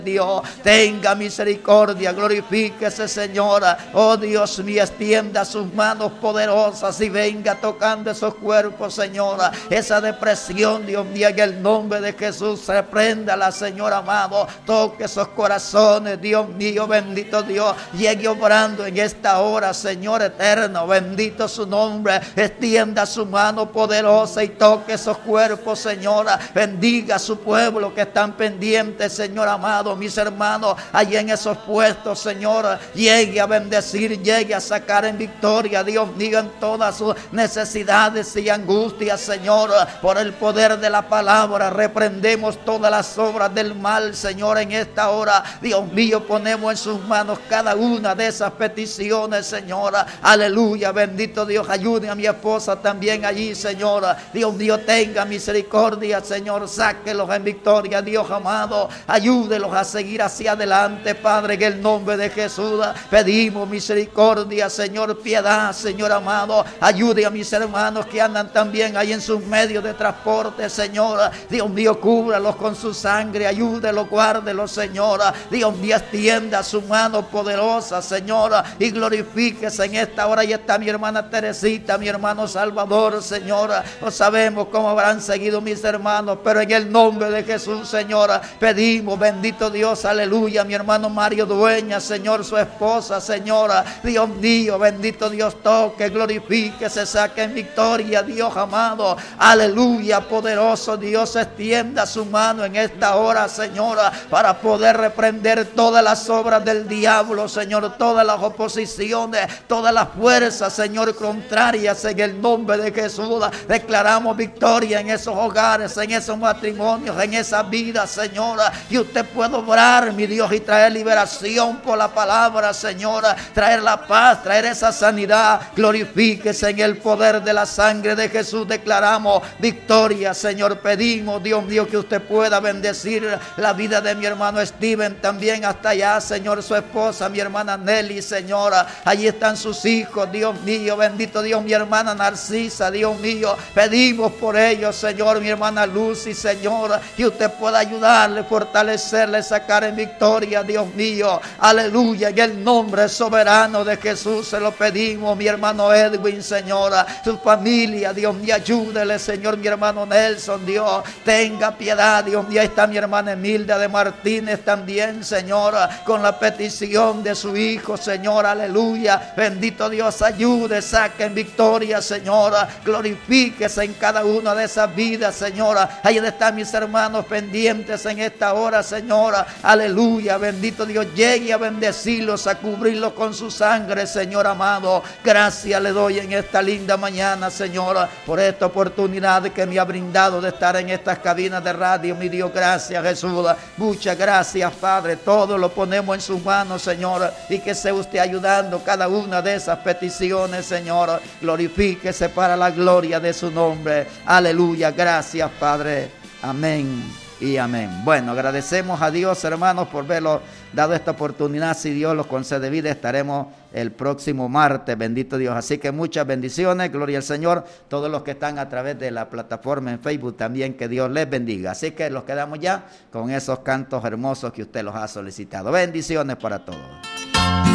Dios, tenga misericordia, glorifíquese, Señora. Oh Dios mío, extienda sus manos poderosas y venga tocando esos cuerpos, Señora. Esa depresión, Dios mío, en el nombre de Jesús, repréndala, Señor amado. Toque esos corazones, Dios mío, bendito Dios. Llegue obrando en esta hora, Señor eterno, bendito su nombre. Extienda su mano poderosa y toque esos cuerpos, Señora. Bendiga a su pueblo que están pendientes, Señor amado. Mis hermanos, allí en esos puestos, Señor, llegue a bendecir, llegue a sacar en victoria, Dios mío, en todas sus necesidades y angustias, Señor. Por el poder de la palabra, reprendemos todas las obras del mal, Señor, en esta hora. Dios mío, ponemos en sus manos cada una de esas peticiones, Señor. Aleluya, bendito Dios, ayude a mi esposa también allí, Señor. Dios mío, tenga misericordia, Señor, sáquelos en victoria, Dios amado. Ayúdelos a seguir hacia adelante, Padre, en el nombre de Jesús. Pedimos misericordia, Señor, piedad, Señor amado. Ayude a mis hermanos que andan también ahí en sus medios de transporte, Señor. Dios mío, cúbralos con su sangre, ayúdelos, guárdelos, Señor. Dios mío, extienda su mano poderosa, Señor, y glorifíquese en esta hora. Y está mi hermana Teresita, mi hermano Salvador, Señor. No sabemos cómo habrán seguido mis hermanos, pero en el nombre de Jesús, Señor, pedimos, bendito Dios, aleluya, mi hermano Mario Dueña, Señor, su esposa, Señora, Dios mío, bendito Dios, toque, glorifique, se saque en victoria, Dios amado, aleluya, poderoso Dios, extienda su mano en esta hora, Señora, para poder reprender todas las obras del diablo, Señor, todas las oposiciones, todas las fuerzas, Señor, contrarias, en el nombre de Jesús. Declaramos victoria en esos hogares, en esos matrimonios, en esa vida, Señora, y usted puede obrar, mi Dios, y traer liberación por la palabra, Señora, traer la paz, traer esa sanidad. Glorifíquese en el poder de la sangre de Jesús. Declaramos victoria, Señor. Pedimos, Dios mío, que usted pueda bendecir la vida de mi hermano Steven también hasta allá, Señor, su esposa, mi hermana Nelly, Señora, allí están sus hijos, Dios mío, bendito Dios, mi hermana Narcisa, Dios mío, pedimos por ellos, Señor, mi hermana Lucy, Señor, que usted pueda ayudarle, fortalecerle, sacar en victoria, Dios mío, aleluya, en el nombre soberano de Jesús se lo pedimos, mi hermano Edwin, Señora, su familia, Dios mío, ayúdele, Señor, mi hermano Nelson, Dios, tenga piedad, Dios mío, ahí está mi hermana Emilda de Martínez también, Señor, con la petición de su hijo, Señor, aleluya, bendito Dios, ayude, saque en victoria, Señor, glorifíquese en cada una de esas vidas, Señor, ahí están mis hermanos pendientes en esta hora, Señor, aleluya, bendito Dios, llegue a bendecirlos, a cubrirlos con su sangre, Señor amado. Gracias le doy en esta linda mañana, Señor, por esta oportunidad que me ha brindado de estar en estas cabinas de radio, mi Dios, gracias, Jesús, muchas gracias, Padre, todo lo ponemos en sus manos, Señor, y que sea usted ayudando cada una de esas peticiones, Señor, glorifíquese para la gloria de su nombre, aleluya, gracias, Padre, amén y amén. Bueno, agradecemos a Dios, hermanos, por verlo dado esta oportunidad. Si Dios los concede vida, estaremos el próximo martes, bendito Dios. Así que muchas bendiciones, gloria al Señor. Todos los que están a través de la plataforma en Facebook también, que Dios les bendiga. Así que los quedamos ya con esos cantos hermosos que usted los ha solicitado. Bendiciones para todos.